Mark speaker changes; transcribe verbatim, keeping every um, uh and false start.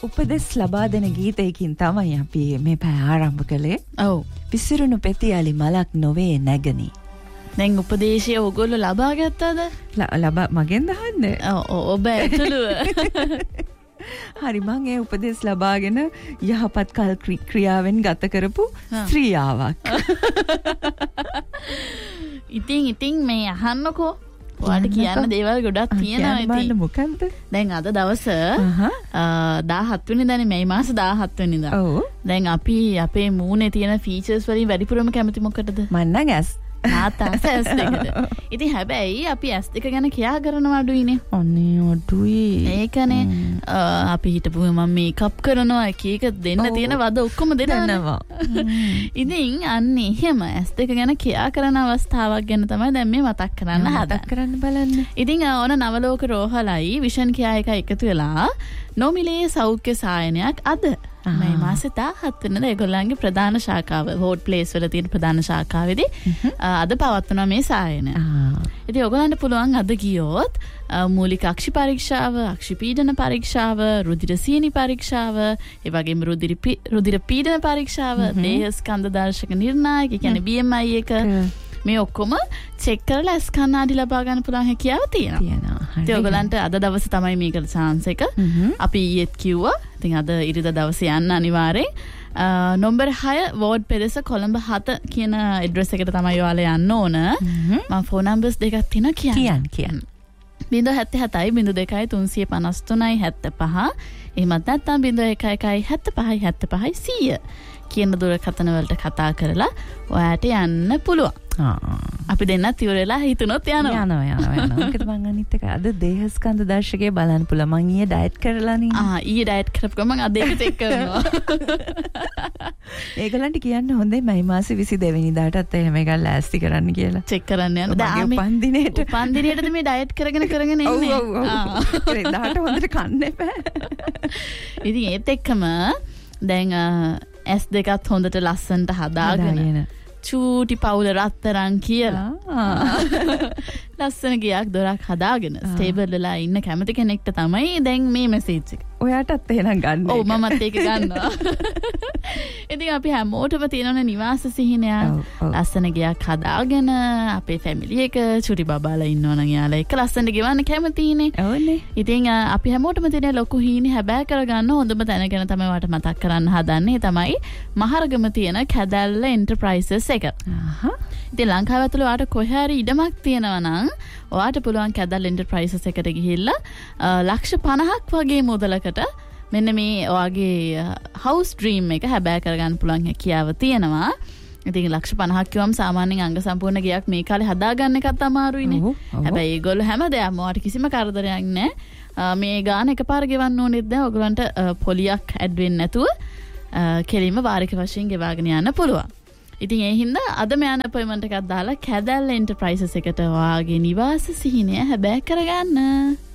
Speaker 1: උපදෙස් ලබා දෙන ගීතයකින් තමයි අපි මේ පැය ආරම්භ කළේ.
Speaker 2: ඔව්.
Speaker 1: විසිරුණු පෙතියලි මලක් නොවේ නැගනි.
Speaker 2: දැන් උපදේශය ඕගොල්ලෝ ලබා ගත්තද?
Speaker 1: ලබා මගෙන් දහන්නේ.
Speaker 2: ඔව් ඔබ ඇතුළුව.
Speaker 1: හරි මං ඒ උපදෙස් ලබාගෙන යහපත් කල් ක්‍රියාවෙන් ගත කරපු ස්ත්‍රියාවක්.
Speaker 2: ඉතින් ඉතින් මේ අහන්නකෝ. ඔයාට කියන්න දේවල් ගොඩක් තියෙනවා ඉතින්.
Speaker 1: මොකන්ද?
Speaker 2: දැන් අද දවස දාහත් වෙනිදානේ මේ මාස දාහත් වෙනිදා.
Speaker 1: ඔව්.
Speaker 2: දැන් අපි අපේ මූණේ තියෙන ෆීචර්ස් වලින් වැඩිපුරම කැමති මොකටද?
Speaker 1: මම නම් ඇස්
Speaker 2: නාතස ඇස් දෙකද. ඉතින් හැබැයි අපි ඇස් දෙක ගැන කියා කරනවා අඩුයිනේ.
Speaker 1: අනේ අඩුයි.
Speaker 2: ඒකනේ අපි හිටපු මම මේකප් කරනවා එක එක දෙන්න තියෙන වද ඔක්කොම දෙනවා. ඉතින් අන්න එහෙම ඇස් දෙක ගැන කියා කරන අවස්ථාවක් ගැන තමයි දැන් මේ මතක් කරන්න හදන්නේ.
Speaker 1: මතක් කරන්න බලන්න.
Speaker 2: ඉතින් ඕන නවලෝක රෝහලයි විෂන් කියා එක එකතු වෙලා නොමිලේ සෞඛ්‍ය සායනයක් අද මේ මාසේ දාහත් වෙනිදා ඒගොල්ලන්ගේ ප්‍රධාන ශාඛාව වෝඩ් ප්ලේස් වල තියෙන ප්‍රධාන ශාඛාවේදී අද පවත්වනවා මේ සායනය. ඉතින් ඔයගොල්ලන්ට පුළුවන් අද ගියොත් මූලික අක්ෂි පරීක්ෂාව, අක්ෂි පීඩන පරීක්ෂාව, රුධිර සීනි පරීක්ෂාව, ඒ වගේම රුධිර රුධිර පීඩන පරීක්ෂාව, දේහ ස්කන්ධ දර්ශක නිර්ණායක, කියන්නේ බී එම් ආයි එක මේ ඔක්කොම චෙක් කරලා ඇස් කණ්ණාඩි ලබා ගන්න පුළුවන් හැකියාව තියෙනවා.
Speaker 1: තියෙනවා.
Speaker 2: ඉතින් ඔයගලන්ට අද දවසේ තමයි මේකට chance එක. අපි ඊයේත් කිව්වා. ඉතින් අද ඉරිදා දවසේ යන්න අනිවාර්යෙන්. නම්බර් හය වෝඩ් පෙරස කොළඹ හත කියන ඇඩ්‍රස් එකට තමයි ඔයාලා යන්න ඕන. මම ෆෝන් නම්බර්ස් දෙකක් තියෙනවා කියන්න.
Speaker 1: කියන්න කියන්න.
Speaker 2: බිංදුව හත හතයි බිංදුව දෙකයි තුන්සිය පනස් තුනයි හැත්තෑ පහ. එහෙමත් නැත්නම් බිංදුව එක එකයි හැත්තෑ පහයි හැත්තෑ පහයි සීය කියන දුරකථන වලට කතා කරලා ඔයාට යන්න පුළුවන්. අපි දෙන්නත් ඉවර වෙලා හිතුනොත් යනවා.
Speaker 1: යනවා යනවා යනවා. මොකද මං අනිත් එක අද දේහස්කන්ධ දර්ශකයේ බලන්න පුළුවන්. මං ඊයේ ඩයට් කරලා නේ.
Speaker 2: ආ ඊයේ ඩයට් කරපු ගමන් අද ඒක චෙක් කරනවා.
Speaker 1: ඒගොල්ලන්ට කියන්න හොඳයි මේ මාසේ විසි දෙක වෙනිදාටත් එහෙම එකක් ලෑස්ති කරන්න කියලා.
Speaker 2: චෙක් කරන්න යන්න.
Speaker 1: දැන් උපන් දිනේට
Speaker 2: උපන් දිනේටද මේ ඩයට් කරගෙන කරගෙන එන්නේ.
Speaker 1: ඔව් ඔව් ඔව්. එදාට හොඳට කන්න එපා.
Speaker 2: ඉතින් ඒත් එක්කම දැන් ඇස් දෙකත් හොඳට ලස්සනට හදාගෙන චූටි පවුල රත්තරන් කියලා ලස්සන ගියක් දොරක් හදාගෙන ස්ටේබල් වෙලා ඉන්න කැමති කෙනෙක්ට තමයි දැන් මේ මෙසේජ් එක.
Speaker 1: ඔයාටත් එහෙනම් ගන්න.
Speaker 2: ඔව් මමත් ඒක ගන්නවා. ඉතින් අපි හැමෝටම තියෙනවනේ නිවාස සිහිනයක්. ලස්සන ගියක් හදාගෙන අපේ ෆැමිලි එක චූටි බබාලා ඉන්නවනම් යාලා එක ලස්සනට ගෙවන්න කැමතිනේ.
Speaker 1: ඔව්නේ.
Speaker 2: ඉතින් අපි හැමෝටම තියෙන ලොකු හීනේ හැබෑ කරගන්න හොඳම තැන ගැන තමයි වට මතක් කරන්න හදන්නේ. තමයි මහරගම තියෙන කැදැල්ල එන්ටර්ප්‍රයිසස් එක.
Speaker 1: ආහ්.
Speaker 2: ඉතින් ලංකාව ඇතුළේ ඔයාට කොහේ හරි ඉඩමක් තියෙනවා නම් ඔයාට පුළුවන් කැදැල්ල එන්ටර්ප්‍රයිසස් එකට ගිහිල්ලා ලක්ෂ පනහක් වගේ මුදලකට මෙන්න මේ ඔයාගේ හවුස් ඩ්‍රීම් එක හැබෑ කරගන්න පුළුවන් හැකියාව තියෙනවා. ඉතින් ලක්ෂ පනහක් කියවම සාමාන්‍යයෙන් අංග සම්පූර්ණ ගියක් මේ කාලේ හදාගන්න එකත් අමාරුයිනේ. හැබැයි ඒගොල්ලෝ හැමදේම ඔයාට කිසිම කරදරයක් නැහැ. මේ ගාන එකපාර ගෙවන්න ඕනෙත් නැහැ. ඔයගලන්ට පොලියක් ඇඩ් වෙන්නේ නැතුව කෙලින්ම වාරික වශයෙන් ගෙවාගෙන යන්න පුළුවන්. ඉතින් ඒ හින්දා අද මෑන අපොයින්ට්මන්ට් එකක් දාලා කැදැල්ල එන්ටර්ප්‍රයිසස් එකට ඔයාගේ නිවාස සිහිනය හැබෑ කරගන්න.